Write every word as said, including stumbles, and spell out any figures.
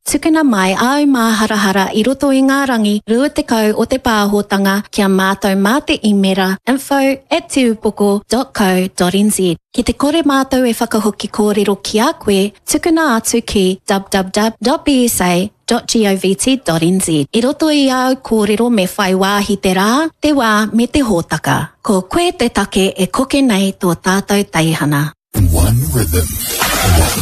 Tukuna mai au mā harahara I roto I ngā rangi rua tekau o te pāhotanga kia mātou mā te imera info at tupoko dot co dot n z. Ki te kore mātou e whakahoki kōrero ki a koe, tukuna atu ki w w w dot b s a dot govt dot n z. I roto I au kōrero me whai wāhi te rā, te wā me te hōtaka. Ko koe te take e koke nei tō tātou teihana. One rhythm.